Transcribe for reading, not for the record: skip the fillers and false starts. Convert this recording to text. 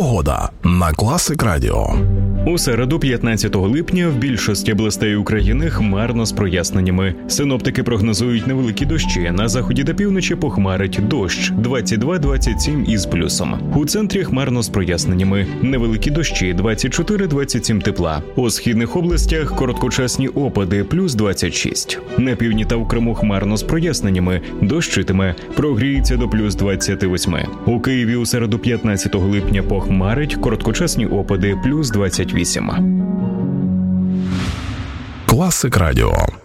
Погода на Класик Радіо. У середу, 15 липня, в більшості областей України хмарно з проясненнями. Синоптики прогнозують невеликі дощі. На заході та півночі похмарить дощ 22-27 із плюсом. У центрі хмарно з проясненнями. Невеликі дощі 24-27 тепла. У східних областях короткочасні опади плюс 26. На півдні та у Криму хмарно з проясненнями. Дощитиме. Прогріється до плюс 28. У Києві у середу, 15 липня, похмарить. Короткочасні опади плюс 28. Класик Радіо.